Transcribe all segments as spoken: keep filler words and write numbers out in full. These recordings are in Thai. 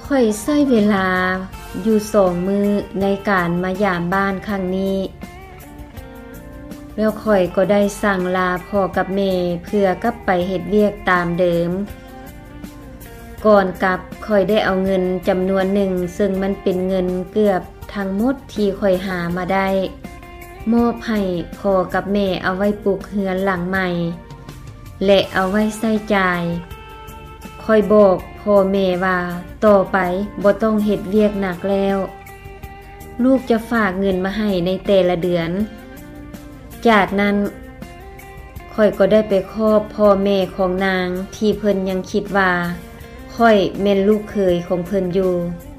ค่อยใช้เวลาอยู่สองมื้อในการมายามบ้านครั้งนี้แล้วค่อยก็ได้สั่งลาพ่อกับแม่เพื่อกลับไปเฮ็ดเวียกตามเดิมก่อนกลับค่อยได้เอาเงินจำนวนหนึ่งซึ่งมันเป็นเงินเกือบทั้งหมดที่ค่อยหามาได้มอบให้พ่อกับแม่เอาไว้ปลูกเรือนหลังใหม่และเอาไว้ใช้จ่ายค่อยบอกพ่อแม่ว่าต่อไปบ่ต้องเฮ็ดเวียกหนักแล้วลูกจะฝากเงินมาให้ในแต่ละเดือนจากนั้นค่อยก็ได้ไปคอบพ่อแม่ของนางที่เพิ่นยังคิดว่าค่อยแม่นลูกเขยของเพิ่นอยู่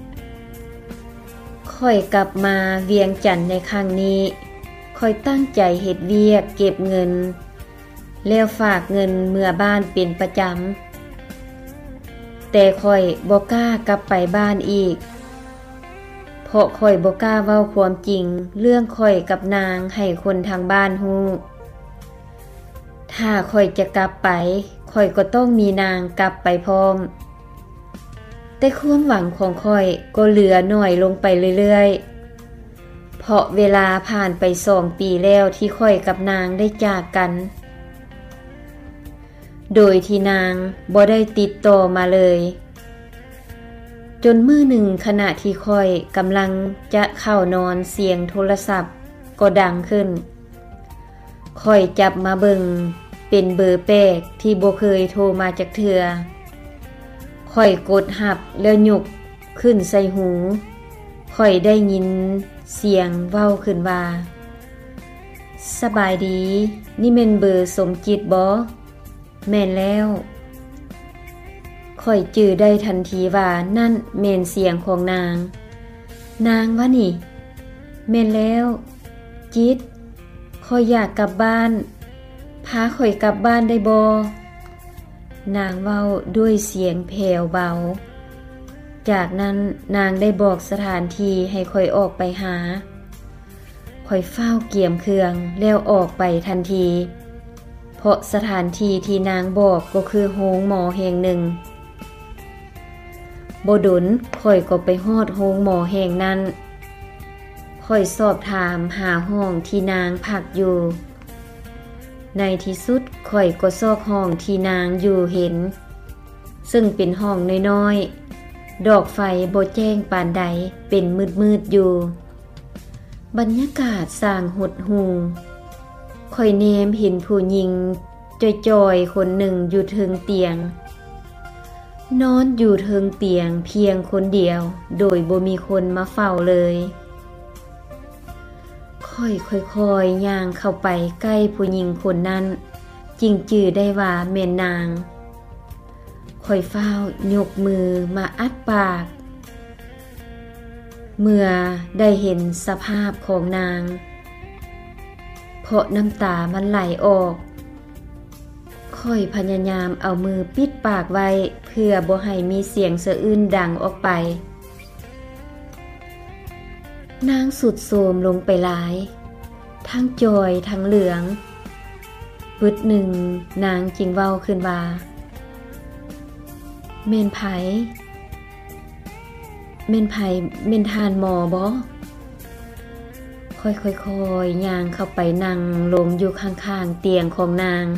ค่อยกลับมาเวียงจันทน์ในครั้งนี้ค่อยตั้งใจเฮ็ดเวียกเก็บเงินแล้วฝากเงินเมื่อบ้านเป็นประจำแต่ค่อยบ่กล้ากลับไปบ้านอีกเพราะค่อยบ่กล้าเว้าความจริงเรื่องค่อยกับนางให้คนทางบ้านฮู้ถ้าค่อยจะกลับไปค่อยก็ต้องมีนางกลับไปพร้อมแต่ความหวังของค่อยก็เหลือน้อยลงไปเรื่อยๆเพราะเวลาผ่านไปสองปีแล้วที่ค่อยกับนางได้จากกันโดยที่นางบ่ได้ติดต่อมาเลยจนมื้อหนึ่งขณะที่ค่อยกำลังจะเข้านอนเสียงโทรศัพท์ก็ดังขึ้นค่อยจับมาเบิ่งเป็นเบอร์แปลกที่บ่เคยโทรมาจักเทื่อค่อยกดหับแล้วยกขึ้นใส่หูค่อยได้ยินเสียงเว้าขึ้นว่าสบายดีนี่แม่นเบอร์สมจิตบ่แม่นแล้วค่อยจื้อได้ทันทีว่านั่นแม่นเสียงของนางนางวะนี่แม่นแล้วจิตค่อยอยากกลับบ้านพาค่อยกลับบ้านได้บ่นางเว้าด้วยเสียงแผ่วเบาจากนั้นนางได้บอกสถานที่ให้ค่อยออกไปหาค่อยเฝ้าเกี่ยมเครื่องแล้วออกไปทันทีเพราะสถานที่ที่นางบอกก็คือโรงหมอแห่งหนึ่งบ่ดนค่อยก็ไปฮอดโรงหมอแห่งนั้นค่อยสอบถามหาห้องที่นางพักอยู่ในที่สุดค่อยก็ซอกห้องที่นางอยู่เห็นซึ่งเป็นห้องน้อยๆดอกไฟบ่แจ้งปานใดเป็นมืดๆอยู่บรรยากาศสร้างหดหู่ค่อยแนมเห็นผู้หญิงจ้อยๆคนหนึ่งอยู่เทิงเตียงนอนอยู่เทิงเตียงเพียงคนเดียวโดยบ่มีคนมาเฝ้าเลยค่อยค่อยๆย่างเข้าไปใกล้ผู้หญิงคนนั้นจึงจื่อได้ว่าแม่นางค่อยฟ้าวยกมือมาอัดปากเมื่อได้เห็นสภาพของนางเพราะน้ำตามันไหลออกค่อยพยายามเอามือปิดปากไว้เพื่อบ่ให้มีเสียงสะอื้นดังออกไปนางสุดโทรมลงไปหลายทั้งจอยทั้งเหลืองปึดหนึ่งนางจึงเว้าขึ้นว่าเม่นไผเม่นไผเม่นทานหมอบ่ค่อยๆๆย่างเข้าไปนั่งลงอยู่ข้างๆเตียงของนาง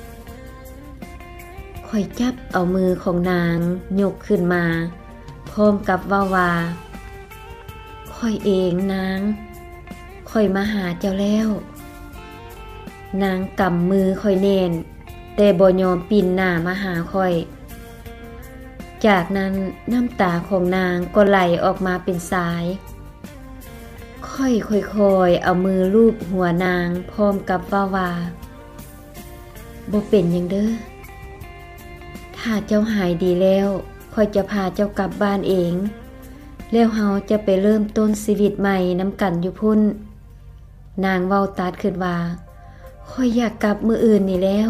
ค่อยจับเอามือของนางยกขึ้นมาพร้อมกับว่าว่าค่อยเองนางค่อยมาหาเจ้าแล้วนางกำมือค่อยแน่นแต่บ่ยอมปิ่นหน้ามาหาค่อยจากนั้นน้ำตาของนางก็ไหลออกมาเป็นสายค่อยๆเอามือลูบหัวนางพร้อมกับว่าว่าบ่เป็นหยังเด้อถ้าเจ้าหายดีแล้วค่อยจะพาเจ้ากลับบ้านเองแล้วเฮาจะไปเริ่มต้นชีวิตใหม่นำกันอยู่พุ่นนางเว้าตัดขึ้นว่าค่อยอยากกลับมื้ออื่นนี่แล้ว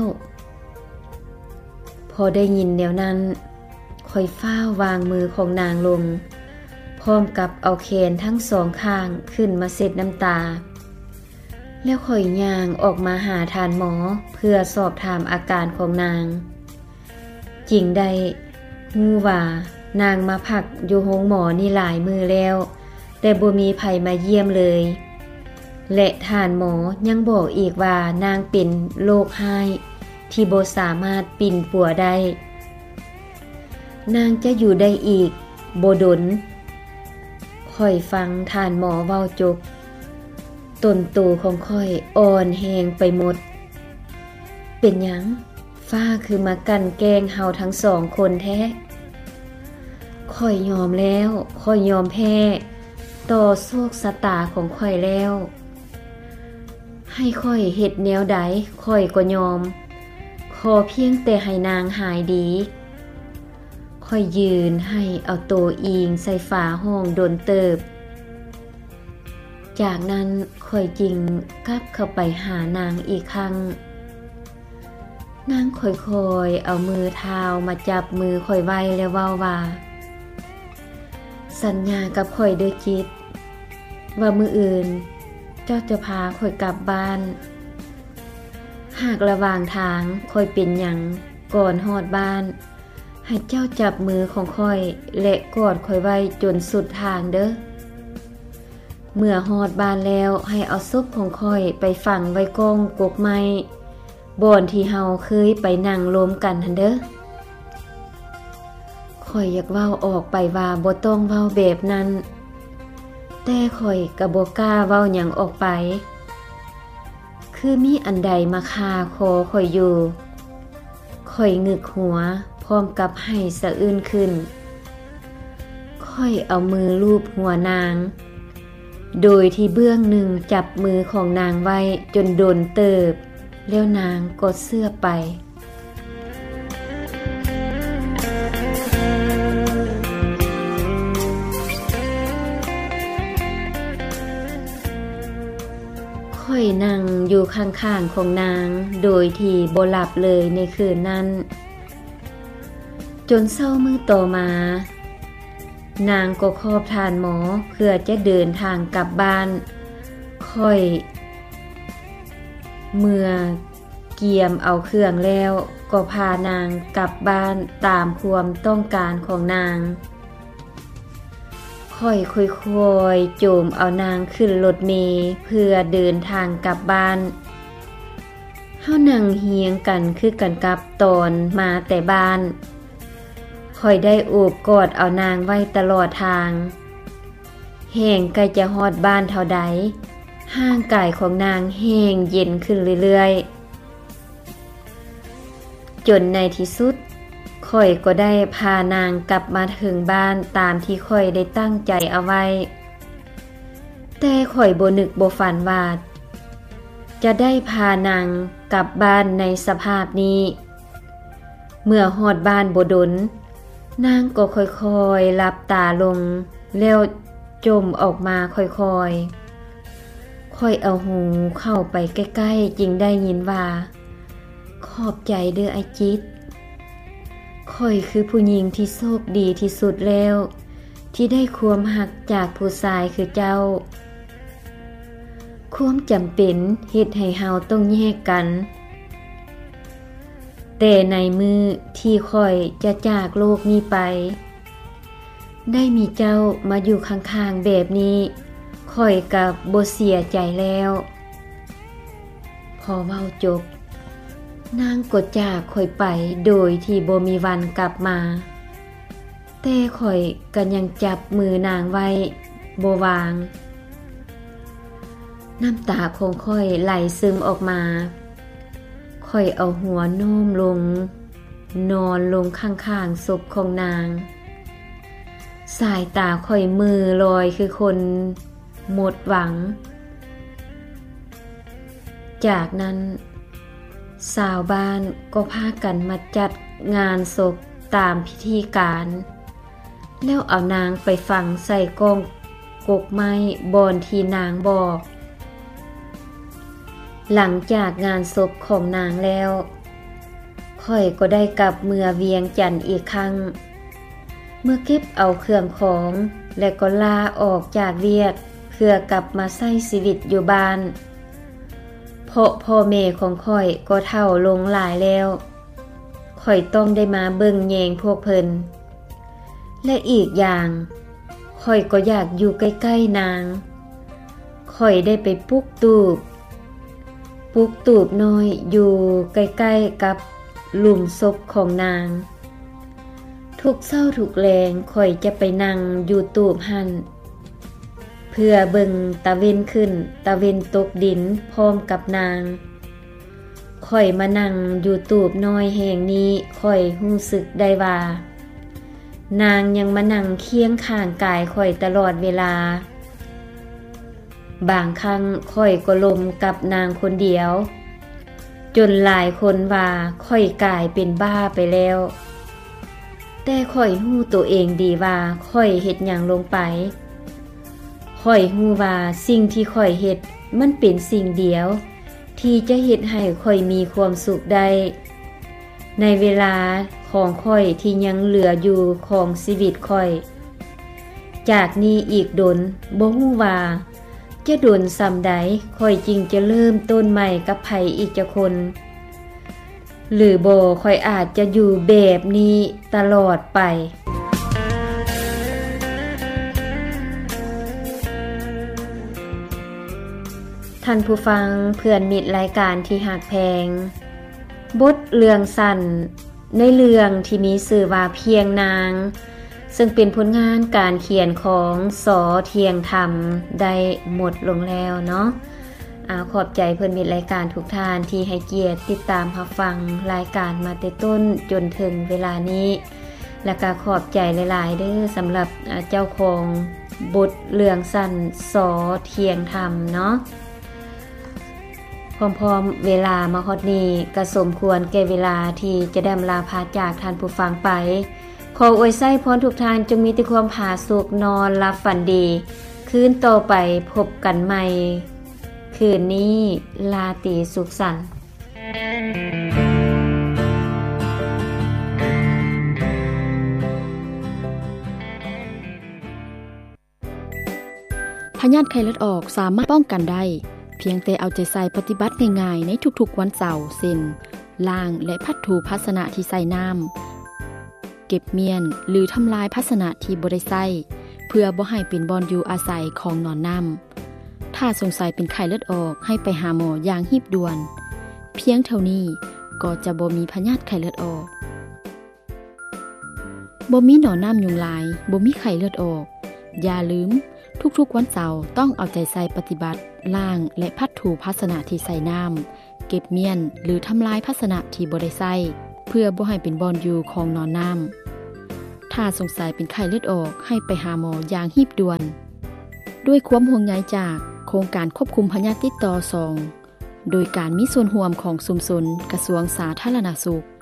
พอได้ยินแนวนั้นค่อยฟ้าวางมือของนางลงพร้อมกับเอาแขนทั้งสองข้างขึ้นมาเช็ดน้ำตาแล้วค่อยย่างออกมาหาทานหมอเพื่อสอบถามอาการของนางจริงได้ฮู้ว่านางมาพักอยู่โรงหมอนี่หลายมือแล้วแต่บ่มีไผมาเยี่ยมเลยและท่านหมอยังบอกอีกว่านางเป็นโรคไห้ที่บ่สามารถปิ่นปัวได้นางจะอยู่ได้อีกบ่ดนค่อยฟังท่านหมอเว้าจบต้นตูของค่อยอ่อนแหงไปหมดเป็นหยังฟ้าคือมากันแกล้งเฮาทั้งสองคนแท้ค่อยยอมแล้วค่อยยอมแพ้ต่อโชคชะตาของค่อยแล้วให้ค่อยเฮ็ดแนวใดค่อยก็ยอมขอเพียงแต่ให้นางหายดีค่อยยืนให้เอาโตอิงใส่ฝาห้องโดนเติบจากนั้นค่อยจริงกลับเข้าไปหานางอีกครั้งนางค่อยๆเอามือเท้ามาจับมือค่อยไว้แล้วเว้าว่าสัญญากับค่อยเด้อจิตว่ามื้ออื่นเจ้าจะพาค่อยกลับบ้านหากระหว่างทางค่อยเป็นหยังก่อนฮอดบ้านให้เจ้าจับมือของค่อยและกอดค่อยไว้จนสุดทางเด้อเมื่อฮอดบ้านแล้วให้เอาศพของค่อยไปฝังไว้กองกกไม้บ่อนที่เฮาเคยไปนั่งรวมกันหั่นเด้อค่อยอยากเว้าออกไปว่าบ่ต้องเว้าแบบนั้นแต่ค่อยก็บ่กล้าเว้าหยังออกไปคือมีอันใดมาคาคอค่อยอยู่ค่อยงึกหัวพร้อมกับให้สะอื้นขึ้นค่อยเอามือลูบหัวนางโดยที่เบื้องหนึ่งจับมือของนางไว้จนโดนเติบแล้วนางก็เสื้อไปค่อยนั่งอยู่ข้างๆของนางโดยที่บ่หลับเลยในคืนนั้นจนเช้ามื้อต่อมานางก็คอบทานหมอเพื่อจะเดินทางกลับบ้านค่อยเมื่อเกียมเอาเครื่องแล้วก็พานางกลับบ้านตามความต้องการของนางค่อยค่อยๆโจมเอานางขึ้นรถเมล์เพื่อเดินทางกลับบ้านเฮานั่งเฮียงกันคือกันกับตอนมาแต่บ้านค่อยได้โอบกอดเอานางไว้ตลอดทางแห้งใกล้จะฮอดบ้านเท่าใดห่างกายของนางแห้งเย็นขึ้นเรื่อยๆจนในที่สุดค่อยก็ได้พานางกลับมาถึงบ้านตามที่ค่อยได้ตั้งใจเอาไว้แต่ค่อยบ่นึกบ่ฝันว่าจะได้พานางกลับบ้านในสภาพนี้เมื่อฮอดบ้านบ่ดนนางก็ค่อยๆหลับตาลงแล้วจมออกมาค่อยๆค่อยเอาหูเข้าไปใกล้ๆจึงได้ยินว่าขอบใจเด้อไอ้จิตค่อยคือผู้หญิงที่โชคดีที่สุดแล้วที่ได้ความหักจากผู้ชายคือเจ้าความจำเป็นเฮ็ดให้เฮาต้องแยกกันแต่ในมือที่ค่อยจะจากโลกนี้ไปได้มีเจ้ามาอยู่ข้างๆแบบนี้ค่อยกับบ่เสียใจแล้วพอเว้าจบนางก็จากค่อยไปโดยที่บ่มีวันกลับมาแต่ค่อยก็ยังจับมือนางไว้บ่วางน้ำตาของค่อยไหลซึมออกมาค่อยเอาหัวโน้มลงนอนลงข้างๆศพของนางสายตาค่อยมือลอยคือคนหมดหวังจากนั้นชาวบ้านก็พากันมาจัดงานศพตามพิธีการแล้วเอานางไปฝังใส่กองกกไม้บอนที่นางบอกหลังจากงานศพของนางแล้วค่อยก็ได้กลับเมือเวียงจันทน์อีกครั้งเมื่อเก็บเอาเครื่องของและก็ลาออกจากเวียกเพื่อกลับมาใช้ชีวิตอยู่บ้านเพราะพ่อแม่ของค่อยก็เฒ่าลงหลายแล้วค่อยต้องได้มาเบิ่งแยงพวกเพิ่นและอีกอย่างข่อยก็อยากอยู่ใกล้ๆนางข่อยได้ไปปลูกตูบปลูกตูบน้อยอยู่ใกล้ๆกับหลุมศพของนางทุกเช้าทุกแลงข่อยจะไปนั่งอยู่ตูบหั่นเพื่อเบิ่งตะเวนขึ้นตะเวนตกดินพร้อมกับนางข่อยมานั่งอยู่ตูบน้อยแห่งนี้ข่อยรู้สึกได้ว่านางยังมานั่งเคียงข้างกายข่อยตลอดเวลาบางครั้งข่อยก็ลมกับนางคนเดียวจนหลายคนว่าข่อยกลายเป็นบ้าไปแล้วแต่ข่อยรู้ตัวเองดีว่าข่อยเฮ็ดหยังลงไปข่อยรู้ว่าสิ่งที่ข่อยเฮ็ดมันเป็นสิ่งเดียวที่จะเฮ็ดให้ข่อยมีความสุขได้ในเวลาของข่อยที่ยังเหลืออยู่ของชีวิตข่อยจากนี้อีกดนบ่ฮู้ว่าจะดนส่ำใดข่อยจริงจะเริ่มต้นใหม่กับไผอีกจะคนหรือบ่ข่อยอาจจะอยู่แบบนี้ตลอดไปท่านผู้ฟังเพื่อนมิตรรายการที่หักแพงบทเรื่องสั้นในเรื่องที่มีชื่อว่าเพียงนางซึ่งเป็นผลงานการเขียนของสอเทียงธรรมได้หมดลงแล้วเนาะอาขอบใจเพื่อนมิตรรายการทุกท่านที่ให้เกียรติติดตามรับฟังรายการมาแต่ต้นจนถึงเวลานี้และก็ขอบใจหลายๆเด้อสำหรับเจ้าของบทเรื่องสั้นสอเทียงธรรมเนาะพร้อมๆเวลามาฮอดนี้ก็สมควรแก่เวลาที่จะได้ลาพาจากท่านผู้ฟังไปขออวยไส้พรทุกท่านจงมีแต่ความผาสุกนอนหลับฝันดีคืนต่อไปพบกันใหม่คืนนี้ลาตรีสุขสันต์พยาธิไข้เลือดออกสามารถป้องกันได้เพียงแต่เอาใจใส่ปฏิบัติง่ายๆในทุกๆวันเสาร์เช่นล้างและพัดถูภาชนะที่ใส่น้ำเก็บเมียนหรือทำลายภาชนะที่บ่ได้ใช้เพื่อบ่ให้เป็นบ่อนอยู่อาศัยของนอนน้ำถ้าสงสัยเป็นไข้เลือดออกให้ไปหาหมออย่างรีบด่วนเพียงเท่านี้ก็จะบ่มีพยาธิไข้เลือดออกบ่มีหนอนน้ำยุงลายบ่มีไข้เลือดออกอย่าลืมทุกๆวันเสาร์ต้องเอาใจใส่ปฏิบัติล้างและพัดถูภาชนะที่ใส่น้ำเก็บเมียนหรือทำลายภาชนะที่บ่ได้ใช้เพื่อบ่ให้เป็นบ่อนอยู่ของนอนน้ำถ้าสงสัยเป็นไข้เลือดออกให้ไปหาหมออย่างรีบด่วนด้วยความห่วงใยจากโครงการควบคุมพยาธิติดต่อสองโดยการมีส่วนร่วมของชุมชนกระทรวงสาธารณสุข